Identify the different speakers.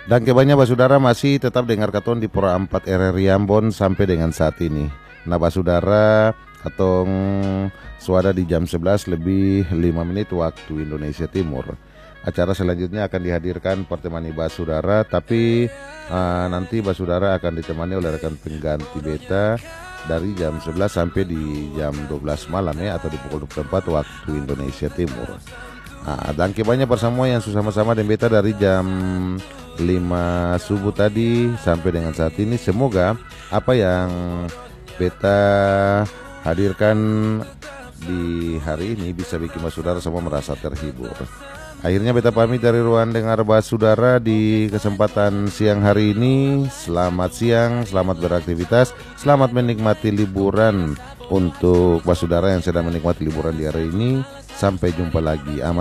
Speaker 1: Dan kebanyakan basudara masih tetap dengar katon di Pura 4 RRI Ambon sampai dengan saat ini. Nah basudara katong suada di jam 11 lebih 5 menit waktu Indonesia Timur. Acara selanjutnya akan dihadirkan pertemani basudara, tapi nanti basudara akan ditemani oleh rekan pengganti beta dari jam 11 sampai di jam 12 malam ya, atau di pukul 24 waktu Indonesia Timur. Nah, dan banyak bersama yang sama-sama dengan beta dari jam 5 subuh tadi sampai dengan saat ini. Semoga apa yang beta hadirkan di hari ini bisa bikin basudara semua merasa terhibur. Akhirnya beta pamit dari ruang dengar basudara di kesempatan siang hari ini. Selamat siang, selamat beraktivitas, selamat menikmati liburan untuk basudara yang sedang menikmati liburan di hari ini. Sampai jumpa lagi. Amat